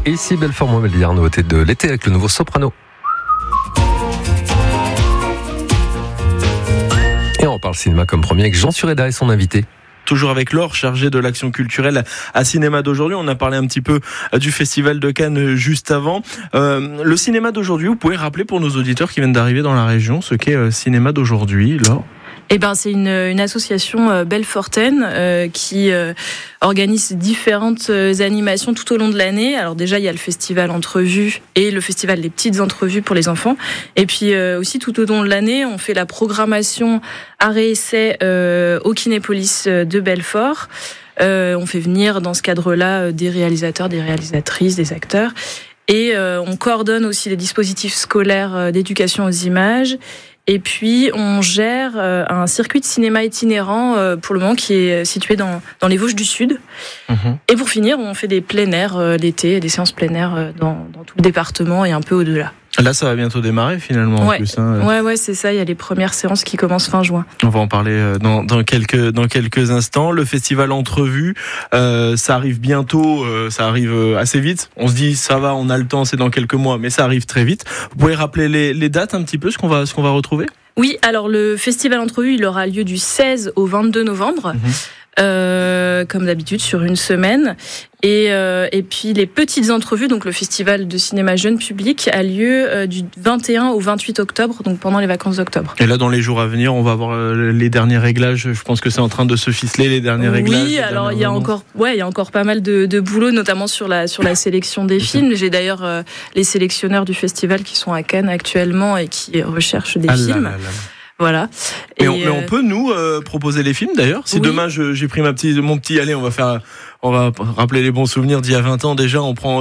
Ici Belfort-Montbéliard, nouveauté de l'été avec le nouveau Soprano. Et on parle cinéma comme premier avec Jean Sureda et son invité. Toujours avec Laure, chargée de l'action culturelle à Cinéma d'aujourd'hui. On a parlé un petit peu du Festival de Cannes juste avant. Le Cinéma d'aujourd'hui, vous pouvez rappeler pour nos auditeurs qui viennent d'arriver dans la région ce qu'est Cinéma d'aujourd'hui, Laure? C'est une association belfortaine qui organise différentes animations tout au long de l'année. Alors déjà, il y a le festival Entrevues et le festival des petites entrevues pour les enfants. Et puis aussi tout au long de l'année, on fait la programmation Art et Essai au Kinépolis de Belfort. On fait venir dans ce cadre-là des réalisateurs, des réalisatrices, des acteurs. Et on coordonne aussi les dispositifs scolaires d'éducation aux images. Et puis, on gère un circuit de cinéma itinérant pour le moment qui est situé dans les Vosges du Sud. Et pour finir, on fait des plein air l'été, des séances plein air dans tout le département et un peu au-delà. Là, ça va bientôt démarrer finalement. Ouais. En plus, hein. Ouais, c'est ça. Il y a les premières séances qui commencent fin juin. On va en parler dans quelques instants. Le festival Entrevues, ça arrive bientôt, ça arrive assez vite. On se dit ça va, on a le temps, c'est dans quelques mois, mais ça arrive très vite. Vous pouvez rappeler les dates un petit peu, ce qu'on va retrouver? Oui, alors le festival Entrevues, il aura lieu du 16 au 22 novembre. Comme d'habitude sur une semaine et puis les petites entrevues, donc le festival de cinéma jeune public a lieu du 21 au 28 octobre, donc pendant les vacances d'octobre. Et là dans les jours à venir on va avoir les derniers réglages. Je pense que c'est en train de se ficeler, les derniers réglages. Oui, alors il y a encore pas mal de boulot, notamment sur la sélection des films. J'ai d'ailleurs les sélectionneurs du festival qui sont à Cannes actuellement et qui recherchent des films. Voilà. Mais on peut nous proposer les films d'ailleurs. Si demain j'ai pris mon petit, allez, on va rappeler les bons souvenirs d'il y a 20 ans déjà. On prend